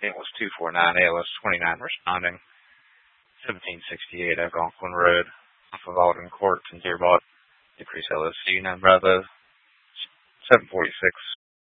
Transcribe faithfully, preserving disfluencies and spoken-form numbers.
It was two four nine A L S twenty-nine responding. seventeen sixty-eight Algonquin Road, off of Alden Court in Dearborn. Decrease L S C, nine Bravo. seven forty-six